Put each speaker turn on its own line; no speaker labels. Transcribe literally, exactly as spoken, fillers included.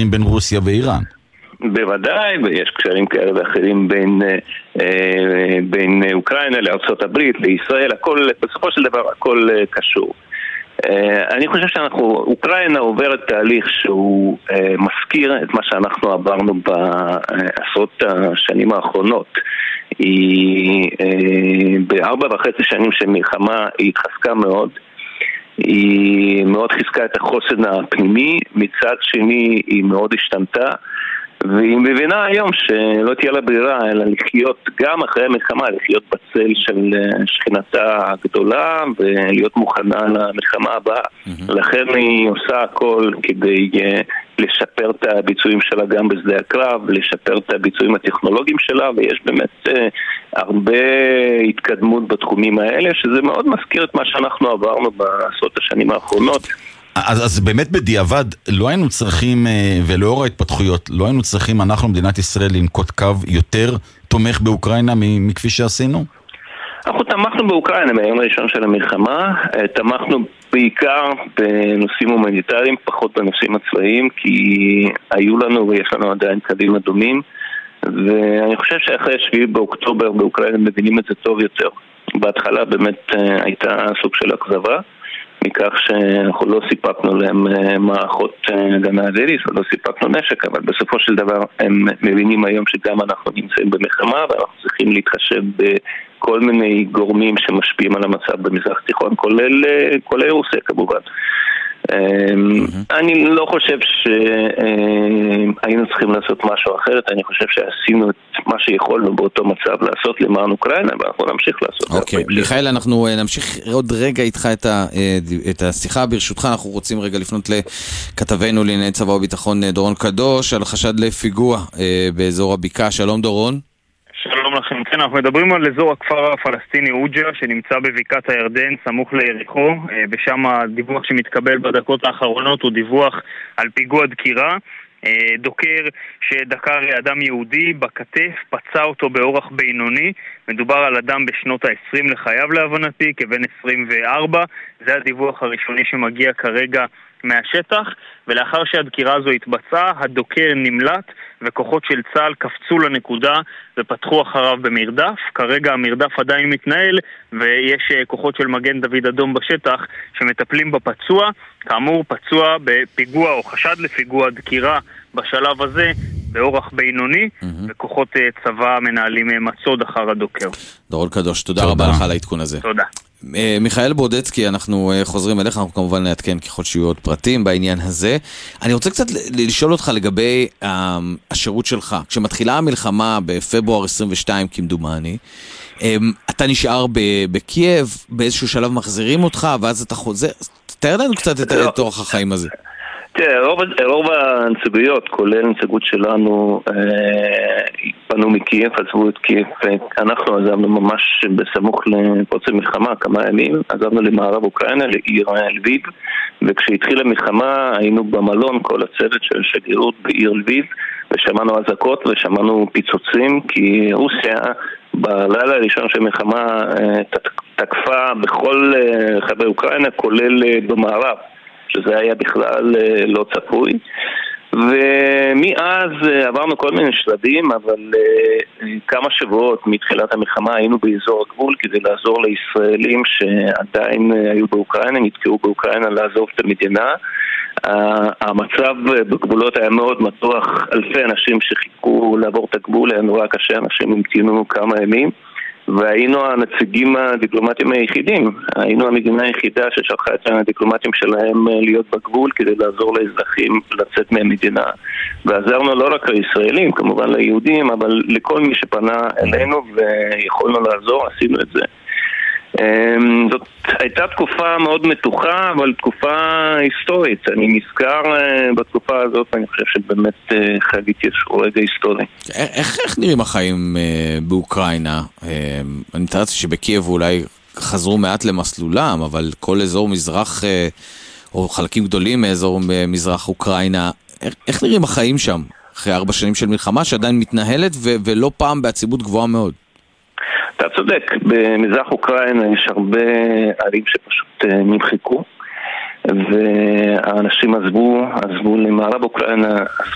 קשרים בין רוסיה ואיראן.
בוודאי, ויש קשרים כאלה ואחרים בין, אה, בין אוקראינה לארצות הברית, לישראל, הכל, בסופו של דבר הכל אה, קשור. אה, אני חושב שאנחנו, אוקראינה עוברת תהליך שהוא אה, מזכיר את מה שאנחנו עברנו בעשרות השנים האחרונות. היא אה, בארבע וחצי שנים של מלחמה היא התחזקה מאוד, היא מאוד חיזקה את החוסן הפנימי, מצד שני היא מאוד השתנתה, והיא מבינה היום שלא תהיה לה ברירה אלא לחיות גם אחרי המלחמה, לחיות בצל של שכנתה הגדולה ולהיות מוכנה למלחמה הבאה. Mm-hmm. לכן היא עושה הכל כדי לשפר את הביצועים שלה גם בשדה הקרב, לשפר את הביצועים הטכנולוגיים שלה, ויש באמת הרבה התקדמות בתחומים האלה, שזה מאוד מזכיר את מה שאנחנו עברנו בעשרות השנים האחרונות.
אז, אז באמת בדיעבד לא היינו צריכים, ולאור ההתפתחויות, לא היינו צריכים אנחנו, מדינת ישראל, לנקוט קו יותר תומך באוקראינה מכפי שעשינו?
אנחנו תמכנו באוקראינה מהיום הראשון של המלחמה, תמכנו בעיקר בנושאים הומניטריים, פחות בנושאים הצבאיים, כי היו לנו ויש לנו עדיין קווים אדומים, ואני חושב שאחרי שביעי באוקטובר באוקראינה מבינים את זה טוב יותר. בהתחלה באמת הייתה סוג של אכזבה, מכך שאנחנו לא סיפקנו להם מערכות הגנה אווירית, לא סיפקנו נשק, אבל בסופו של דבר הם מבינים היום שגם אנחנו נמצאים במלחמה, ואנחנו צריכים להתחשב בכל מיני גורמים שמשפיעים על המצב במזרח התיכון, כולל, כולל רוסיה כמובן. אני לא חושב שהיינו צריכים לעשות משהו אחרת, אני חושב שעשינו את מה שיכולנו באותו מצב לעשות למען אוקראינה, ואנחנו נמשיך לעשות.
אוקיי, מיכאל, אנחנו נמשיך עוד רגע איתך את השיחה. ברשותך, אנחנו רוצים רגע לפנות לכתבנו לענייני צבא וביטחון דורון קדוש על חשד לפיגוע באזור הבקעה. שלום דורון.
שלום לכם. כן, אנחנו מדברים על אזור הכפר הפלסטיני אוג'ה שנמצא בבקעת הירדן סמוך ליריחו, ושם הדיווח שמתקבל בדקות האחרונות הוא דיווח על פיגוע דקירה. דוקר שדקר אדם יהודי בכתף, פצע אותו באורח בינוני. מדובר על אדם בשנות ה-עשרים לחייו להבנתי, כבן עשרים וארבע. זה הדיווח הראשוני שמגיע כרגע מהשטח, ולאחר שהדקירה הזו התבצעה, הדוקר נמלט וכוחות של צה"ל קפצו לנקודה ופתחו אחריו במרדף. כרגע המרדף עדיין מתנהל ויש כוחות של מגן דוד אדום בשטח שמטפלים בפצוע. כאמור, פצוע בפיגוע או חשד לפיגוע דקירה בשלב הזה באורח בינוני, mm-hmm. וכוחות צבא מנהלים מצוד אחר הדוקר.
דורון קדוש, תודה, תודה רבה לך על העדכון הזה.
תודה.
מיכאל בודצקי, אנחנו חוזרים אליך, אנחנו כמובן נעדכן ככל שיהיו עוד פרטים בעניין הזה. אני רוצה קצת לשאול אותך לגבי השירות שלך. כשמתחילה המלחמה בפברואר עשרים ושתיים כמדומני, אתה נשאר בקייב, באיזשהו שלב מחזירים אותך, ואז אתה חוזר. תאר לנו קצת את אורח החיים הזה.
תראה, רוב, רוב הנציגויות, כולל נציגות שלנו, אה, פנו מקייב, עזבו את קייב. אנחנו עזבנו ממש בסמוך לפרוץ המלחמה, כמה ימים, עזבנו למערב אוקראינה, לעיר לביב, וכשהתחילה המלחמה היינו במלון, כל הצוות של שגרירות בעיר לביב, ושמענו אזעקות ושמענו פיצוצים, כי רוסיה בלילה הראשון של המלחמה אה, תקפה בכל אה, חבי אוקראינה, כולל אה, במערב. שזה היה בכלל לא צפוי, ומאז עברנו כל מיני שלבים, אבל כמה שבועות מתחילת המלחמה היינו באזור הגבול כדי לעזור לישראלים שעדיין היו באוקראינה, נתקעו באוקראינה לעזוב את המדינה. המצב בגבולות היה מאוד מתוח, אלפי אנשים שחיכו לעבור את הגבול, היה נורא קשה, אנשים המתינו כמה ימים, והיינו הנציגים הדיפלומטיים היחידים, היינו המדינה היחידה ששלחה את הדיפלומטים שלהם להיות בגבול כדי לעזור לאזרחים לצאת מהמדינה, ועזרנו לא רק לישראלים, כמובן ליהודים, אבל לכל מי שפנה אלינו ויכולנו לעזור, עשינו את זה. זאת הייתה תקופה מאוד מתוחה, אבל תקופה היסטורית. אני נזכר בתקופה הזאת, אני חושב שבאמת חייתי איזשהו רגע היסטורי.
איך, איך נראים החיים באוקראינה? אני מתארץ שבקייב אולי חזרו מעט למסלולם, אבל כל אזור מזרח, או חלקים גדולים מאזור מזרח אוקראינה, איך, איך נראים החיים שם? אחרי ארבע שנים של מלחמה שעדיין מתנהלת ו- ולא פעם בעצימות גבוהה מאוד.
אתה צודק, במזרח אוקראינה יש הרבה ערים שפשוט נמחקו, והאנשים עזבו, עזבו למערב אוקראינה,